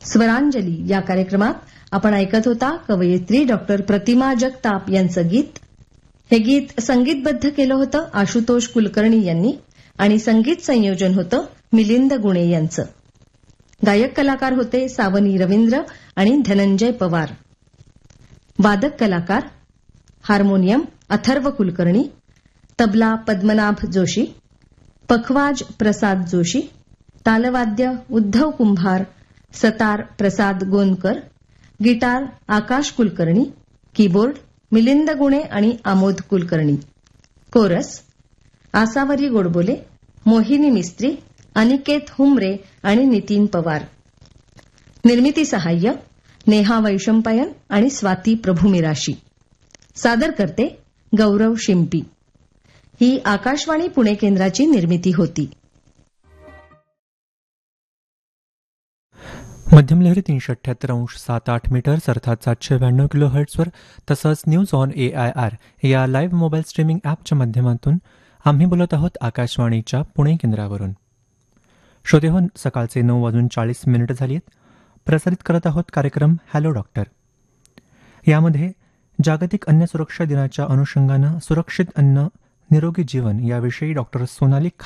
स्वरांजली या कार्यक्रमात आपण ऐकत होता कवयित्री डॉक्टर प्रतिमा जगताप यांचं गीत. हे गीत संगीतबद्ध केलं होतं आशुतोष कुलकर्णी यांनी आणि संगीत संयोजन होतं मिलिंद गुणे यांचं. गायक कलाकार होते सावनी रवींद्र आणि धनंजय पवार. वादक कलाकार हार्मोनियम अथर्व कुलकर्णी, तबला पद्मनाभ जोशी, पखवाज प्रसाद जोशी, तालवाद्य उद्धव कुंभार, सतार प्रसाद गोनकर, गिटार आकाश कुलकर्णी, कीबोर्ड मिलिंद गुणे आणि आमोद कुलकर्णी. कोरस आसावरी गोडबोले, मोहिनी मिस्त्री, अनिकेत हुमरे आणि नितीन पवार. निर्मिती सहाय्य नेहा वैशंपायन आणि स्वाती प्रभुमिराशी. सादर करते गौरव शिंपी. ही आकाशवाणी पुणे केंद्राची निर्मिती होती. मध्यम लहरी 378.78 मीटर्स अर्थात 792 किलोहर्ट्झवर तसंच न्यूज ऑन AIR या लाईव्ह मोबाईल स्ट्रीमिंग ॲपच्या माध्यमातून आम्ही बोलत आहोत आकाशवाणीच्या पुणे केंद्रावरून. श्रोतेहो, सकाळचे 9:40 झाली आहेत. प्रसारित करत आहोत कार्यक्रम हॅलो डॉक्टर. यामध्ये जागतिक अन्न सुरक्षा दिनाच्या अनुषंगानं सुरक्षित अन्न निरोगी जीवन याविषयी डॉक्टर सोनाली